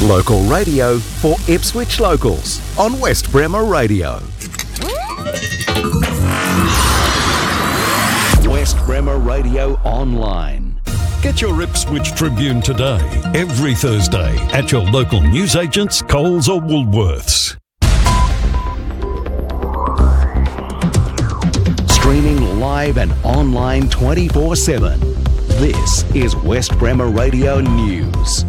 Local radio for Ipswich locals on West Bremer Radio. West Bremer Radio Online. Get your Ipswich Tribune today, every Thursday, at your local newsagents, Coles or Woolworths. Streaming live and online 24/7. This is West Bremer Radio News.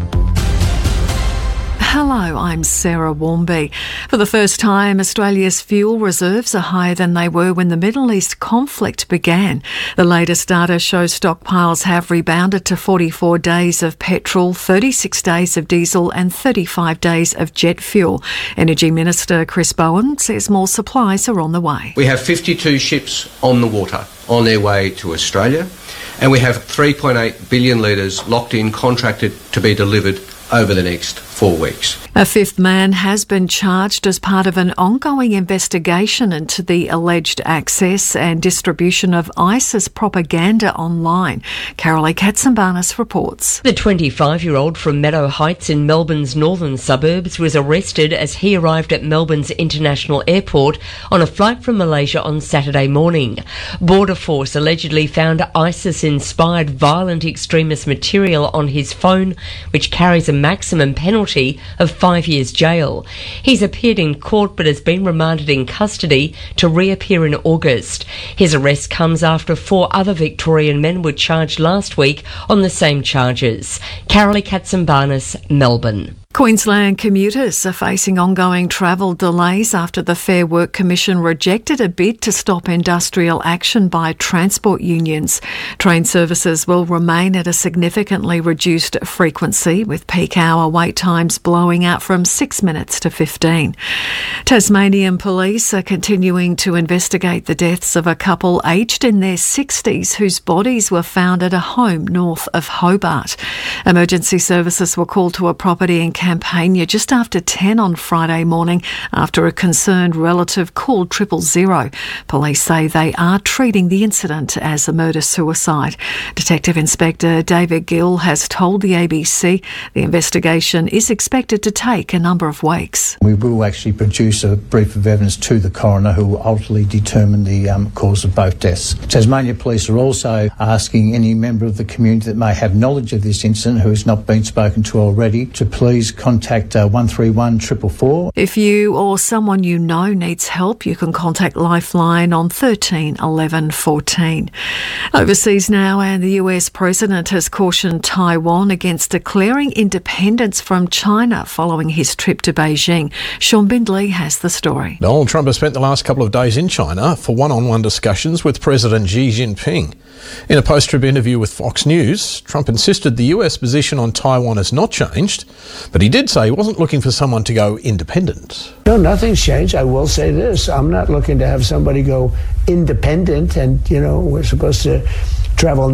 Hello, I'm Sarah Warmby. For the first time, Australia's fuel reserves are higher than they were when the Middle East conflict began. The latest data shows stockpiles have rebounded to 44 days of petrol, 36 days of diesel and 35 days of jet fuel. Energy Minister Chris Bowen says more supplies are on the way. We have 52 ships on the water on their way to Australia, and we have 3.8 billion litres locked in, contracted to be delivered over the next 4 weeks. A fifth man has been charged as part of an ongoing investigation into the alleged access and distribution of ISIS propaganda online. Carolee Katsambanis reports. The 25-year-old from Meadow Heights in Melbourne's northern suburbs was arrested as he arrived at Melbourne's International Airport on a flight from Malaysia on Saturday morning. Border Force allegedly found ISIS-inspired violent extremist material on his phone, which carries a maximum penalty of 5 years jail. He's appeared in court but has been remanded in custody to reappear in August. His arrest comes after 4 other Victorian men were charged last week on the same charges. Carolee Katsambanis, Melbourne. Queensland commuters are facing ongoing travel delays after the Fair Work Commission rejected a bid to stop industrial action by transport unions. Train services will remain at a significantly reduced frequency, with peak hour wait times blowing out from 6 minutes to 15. Tasmanian police are continuing to investigate the deaths of a couple aged in their 60s whose bodies were found at a home north of Hobart. Emergency services were called to a property in Campania just after 10 on Friday morning after a concerned relative called 000. Police say they are treating the incident as a murder-suicide. Detective Inspector David Gill has told the ABC the investigation is expected to take a number of weeks. We will actually produce a brief of evidence to the coroner who will ultimately determine the cause of both deaths. Tasmania Police are also asking any member of the community that may have knowledge of this incident who has not been spoken to already to please contact 131 444. If you or someone you know needs help, you can contact Lifeline on 13 11 14. Overseas now, and the US President has cautioned Taiwan against declaring independence from China following his trip to Beijing. Sean Bindley has the story. Donald Trump has spent the last couple of days in China for one-on-one discussions with President Xi Jinping. In a post-trip interview with Fox News, Trump insisted the US position on Taiwan has not changed, but he did say he wasn't looking for someone to go independent. No, nothing's changed. I will say this. I'm not looking to have somebody go independent and, we're supposed to travel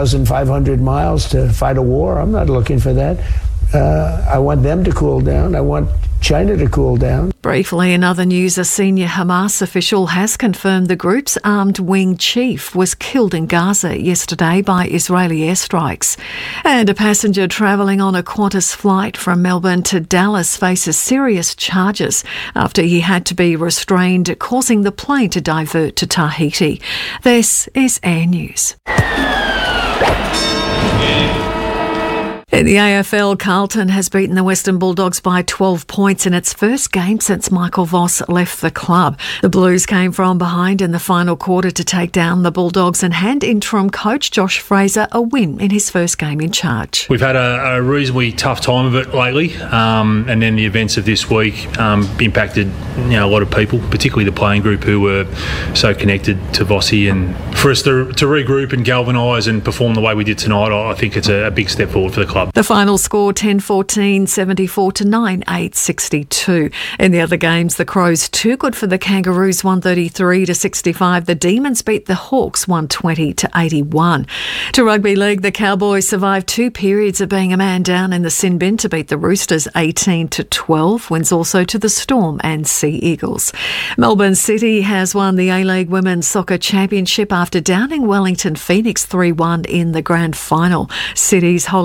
9,500 miles to fight a war. I'm not looking for that. I want them to cool down. I want China to cool down. Briefly, in other news, a senior Hamas official has confirmed the group's armed wing chief was killed in Gaza yesterday by Israeli airstrikes. And a passenger travelling on a Qantas flight from Melbourne to Dallas faces serious charges after he had to be restrained, causing the plane to divert to Tahiti. This is Air News. In the AFL, Carlton has beaten the Western Bulldogs by 12 points in its first game since Michael Voss left the club. The Blues came from behind in the final quarter to take down the Bulldogs and hand interim coach Josh Fraser a win in his first game in charge. We've had a reasonably tough time of it lately, and then the events of this week impacted a lot of people, particularly the playing group who were so connected to Vossi. And for us to regroup and galvanise and perform the way we did tonight, I think it's a big step forward for the club. The final score 10-14, 74-9, 8-62. In the other games, the Crows too good for the Kangaroos 133-65. The Demons beat the Hawks 120-81. To rugby league, the Cowboys survived 2 periods of being a man down in the sin bin to beat the Roosters 18-12. Wins also to the Storm and Sea Eagles. Melbourne City has won the A-League Women's Soccer Championship after downing Wellington Phoenix 3-1 in the grand final. City's Holly McNamara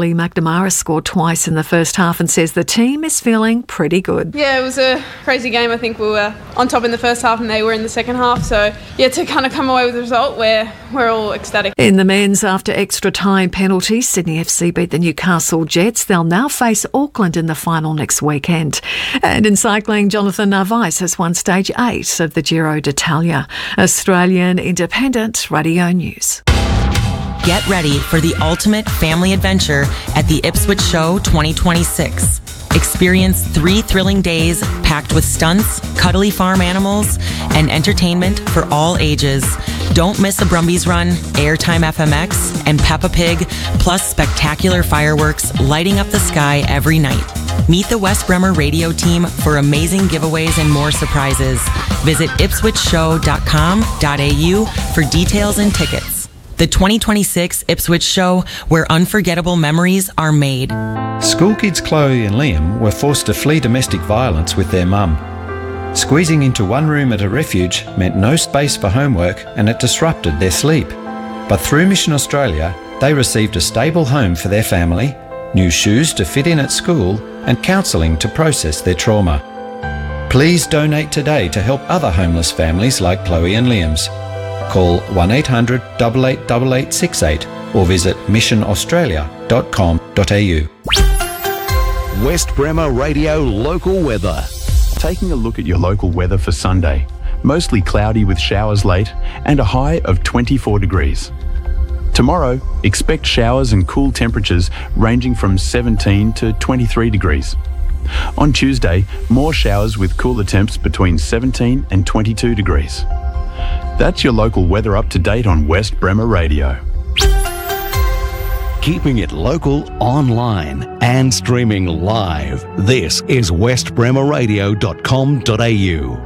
Kamara scored twice in the first half and says the team is feeling pretty good. Yeah, it was a crazy game. I think we were on top in the first half and they were in the second half. So, yeah, to kind of come away with a result where we're all ecstatic. In the men's, after extra time penalties, Sydney FC beat the Newcastle Jets. They'll now face Auckland in the final next weekend. And in cycling, Jonathan Narvaez has won stage 8 of the Giro d'Italia. Australian Independent Radio News. Get ready for the ultimate family adventure at the Ipswich Show 2026. Experience 3 thrilling days packed with stunts, cuddly farm animals, and entertainment for all ages. Don't miss a Brumbies Run, Airtime FMX, and Peppa Pig, plus spectacular fireworks lighting up the sky every night. Meet the West Bremer radio team for amazing giveaways and more surprises. Visit ipswichshow.com.au for details and tickets. The 2026 Ipswich Show, where unforgettable memories are made. School kids Chloe and Liam were forced to flee domestic violence with their mum. Squeezing into one room at a refuge meant no space for homework and it disrupted their sleep. But through Mission Australia, they received a stable home for their family, new shoes to fit in at school, and counselling to process their trauma. Please donate today to help other homeless families like Chloe and Liam's. Call 1800 888868 or visit missionaustralia.com.au. West Bremer Radio local weather. Taking a look at your local weather for Sunday. Mostly cloudy with showers late and a high of 24 degrees. Tomorrow, expect showers and cool temperatures ranging from 17 to 23 degrees. On Tuesday, more showers with cooler temps between 17 and 22 degrees. That's your local weather up to date on West Bremer Radio. Keeping it local, online and streaming live. This is westbremerradio.com.au.